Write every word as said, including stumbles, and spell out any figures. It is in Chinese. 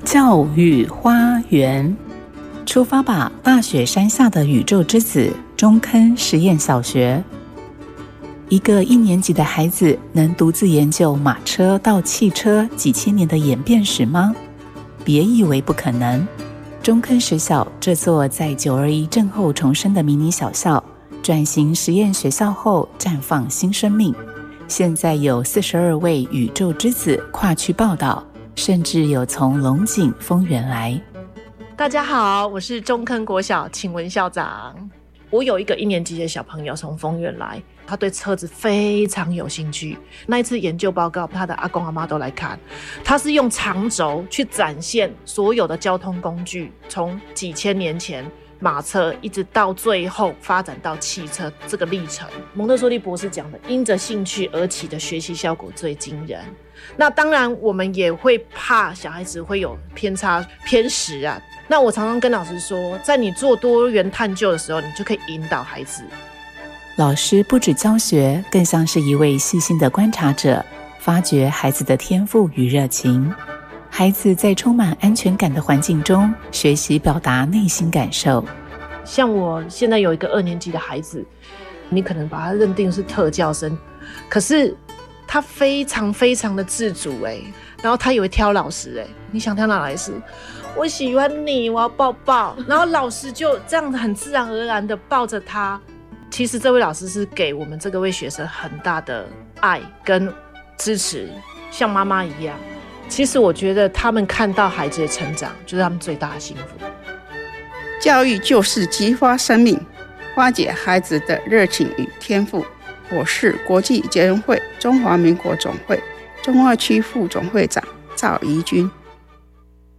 教育花园，出发吧，大雪山下的宇宙之子中坑实验小学。一个一年级的孩子能独自研究马车到汽车几千年的演变史吗？别以为不可能。中坑实小这座在九二一震后重生的迷你小校，转型实验学校后绽放新生命。现在有四十二位宇宙之子跨区报道，甚至有从龙井、丰原来。 大家好，我是中坑国小请文校长。我有一个一年级的小朋友从丰原来，他对车子非常有兴趣。那一次研究报告，他的阿公阿妈都来看。他是用长轴去展现所有的交通工具，从几千年前马车一直到最后发展到汽车这个历程。蒙特梭利博士讲的，因着兴趣而起的学习效果最惊人。那当然我们也会怕小孩子会有偏差偏食啊。那我常常跟老师说，在你做多元探究的时候，你就可以引导孩子。 老师不只教学，更像是一位细心的观察者，发掘孩子的天赋与热情。孩子在充满安全感的环境中学习表达内心感受。 像我现在有一个二年级的孩子，你可能把他认定是特教生，可是他非常非常的自主欸，然后他也会挑老师欸，你想挑哪老师？我喜欢你，我要抱抱，然后老师就这样很自然而然的抱着他。其实这位老师是给我们这个位学生很大的爱跟支持，像妈妈一样。其实我觉得他们看到孩子的成长，就是他们最大的幸福。 教育就是激发生命，发掘孩子的热情与天赋。我是国际结人会中华民国总会中二区副总会长赵怡君。